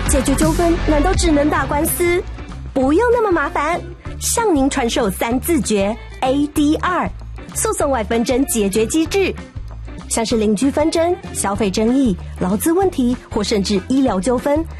解决纠纷难道只能打官司？不用那么麻烦，向您传授3字诀 ADR 诉讼外纷争解决机制，像是邻居纷争、消费争议、劳资问题或甚至医疗纠纷，